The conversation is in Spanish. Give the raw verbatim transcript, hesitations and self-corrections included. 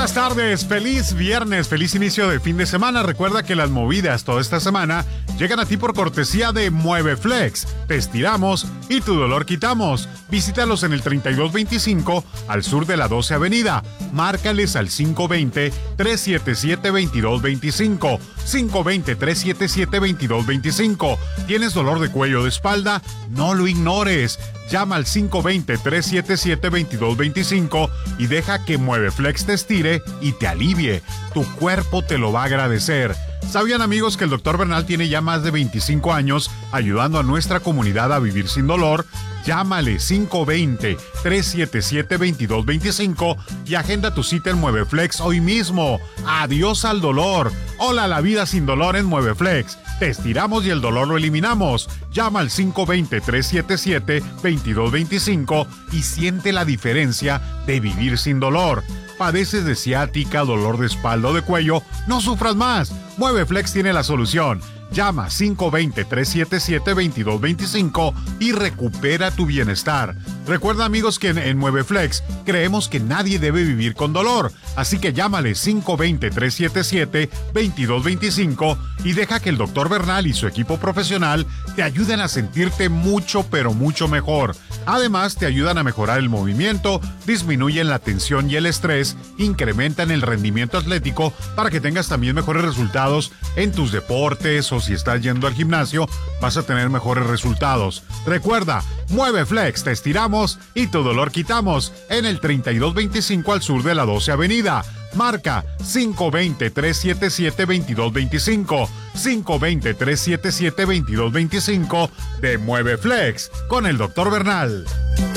Buenas tardes, feliz viernes, feliz inicio de fin de semana. Recuerda que las movidas toda esta semana llegan a ti por cortesía de MueveFlex. Te estiramos y tu dolor quitamos. Visítalos en el treinta y dos veinticinco al sur de la doce Avenida. Márcales al cinco dos cero, tres siete siete, dos dos dos cinco. cinco dos cero, tres siete siete, dos dos dos cinco. ¿Tienes dolor de cuello o de espalda? No lo ignores. Llama al cinco dos cero, tres siete siete, dos dos dos cinco y deja que MueveFlex te estire y te alivie. Tu cuerpo te lo va a agradecer. ¿Sabían, amigos, que el doctor Bernal tiene ya más de veinticinco años ayudando a nuestra comunidad a vivir sin dolor? Llámale cinco dos cero, tres siete siete, dos dos dos cinco y agenda tu cita en MueveFlex hoy mismo. Adiós al dolor. Hola a la vida sin dolor en MueveFlex. Te estiramos y el dolor lo eliminamos. Llama al cinco dos cero, tres siete siete, dos dos dos cinco y siente la diferencia de vivir sin dolor. ¿Padeces de ciática, dolor de espalda o de cuello? No sufras más. MueveFlex tiene la solución. Llama cinco dos cero, tres siete siete, dos dos dos cinco y recupera tu bienestar. Recuerda, amigos, que en, en MueveFlex creemos que nadie debe vivir con dolor. Así que llámale cinco dos cero, tres siete siete, dos dos dos cinco y deja que el doctor Bernal y su equipo profesional te ayuden a sentirte mucho, pero mucho mejor. Además, te ayudan a mejorar el movimiento, disminuyen la tensión y el estrés, incrementan el rendimiento atlético para que tengas también mejores resultados en tus deportes, o si estás yendo al gimnasio, vas a tener mejores resultados. Recuerda, MueveFlex, te estiramos y tu dolor quitamos en el treinta y dos veinticinco al sur de la doce Avenida. Marca cinco dos cero, tres siete siete, dos dos dos cinco, cinco dos cero, tres siete siete, dos dos dos cinco de MueveFlex con el doctor Bernal.